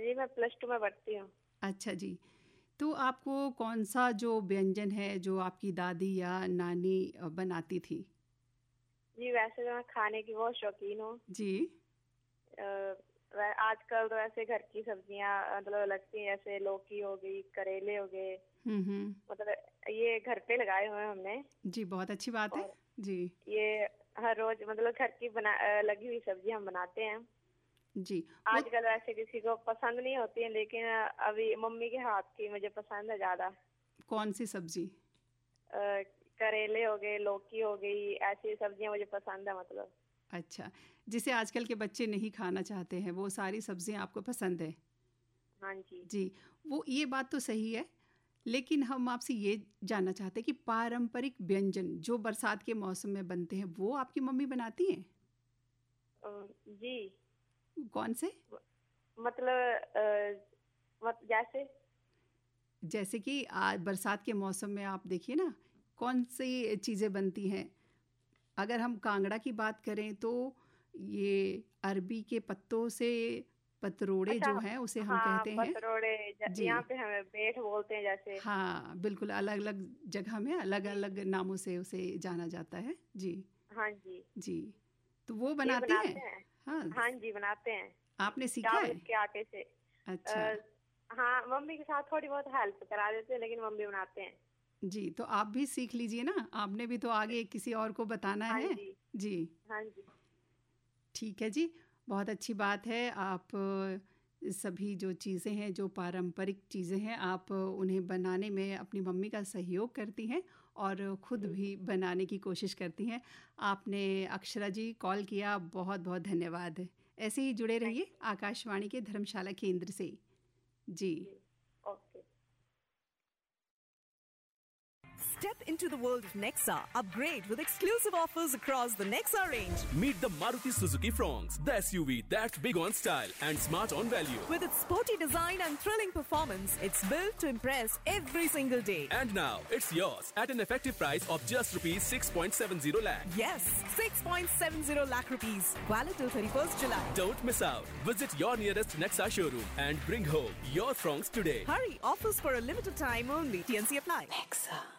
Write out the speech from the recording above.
जी मैं +2 में पढ़ती हूँ। अच्छा जी। तो आपको कौन सा जो व्यंजन है जो आपकी दादी या नानी बनाती थी? जी वैसे तो मैं खाने की बहुत शौकीन हूँ। जी। आजकल तो ऐसे घर की सब्जियां मतलब लगती हैं, जैसे लौकी हो गई, करेले हो गए, मतलब ये घर पे लगाए हुए हैं हमने। जी बहुत अच्छी बात है। जी ये हर रोज मतलब घर की लगी हुई सब्जी हम बनाते हैं। जी। आजकल वैसे किसी को पसंद नहीं होती है, लेकिन अभी मम्मी के हाथ की मुझे पसंद है ज्यादा। कौन सी सब्जी? करेले हो गए, लौकी हो गई, ऐसी सब्जियां मुझे पसंद है मतलब। अच्छा, जिसे आजकल के बच्चे नहीं खाना चाहते हैं वो सारी सब्जियां आपको पसंद है? हाँ जी। जी, वो ये बात तो सही है, लेकिन हम आपसे ये जानना चाहते हैं कि पारंपरिक व्यंजन जो बरसात के मौसम में बनते हैं वो आपकी मम्मी बनाती हैं? जी। कौन से? मतलब जैसे कि आज बरसात के मौसम में आप देखिए ना कौन सी चीज़ें बनती हैं। अगर हम कांगड़ा की बात करें तो ये अरबी के पत्तों से पतरोड़े अच्छा, जो हैं उसे हम हाँ कहते हैं। पतरोड़े, जी यहाँ पे हमें बेट बोलते हैं जैसे। हाँ, बिल्कुल अलग अलग जगह में अलग जी अलग नामों से उसे जाना जाता है। जी हाँ जी। जी। तो वो ये बनाती हैं? बनाते हैं। हाँ। हाँ जी बनाते हैं, आपने सीखा चावल है? के आटे से। अच्छा। हाँ मम्मी के साथ थोड़ी बहुत हेल्प करा देते हैं, लेकिन मम्मी बनाते हैं। जी, तो आप भी सीख लीजिए ना, आपने भी तो आगे किसी और को बताना हाँ है। जी। जी हाँ जी। ठीक है जी, बहुत अच्छी बात है। आप सभी जो चीज़ें हैं, जो पारंपरिक चीज़ें हैं, आप उन्हें बनाने में अपनी मम्मी का सहयोग करती हैं और ख़ुद भी बनाने की कोशिश करती हैं। आपने अक्षरा जी कॉल किया, बहुत बहुत धन्यवाद। ऐसे ही जुड़े रहिए आकाशवाणी के धर्मशाला केंद्र से। जी okay. Step into the world of Nexa. Upgrade with exclusive offers across the Nexa range. Meet the Maruti Suzuki Fronx, the SUV that's big on style and smart on value. With its sporty design and thrilling performance, it's built to impress every single day. And now, it's yours at an effective price of just rupees 6.70 lakh. Yes, 6.70 lakh rupees. Valid till 31st July. Don't miss out. Visit your nearest Nexa showroom and bring home your Fronx today. Hurry, offers for a limited time only. TNC apply. Nexa.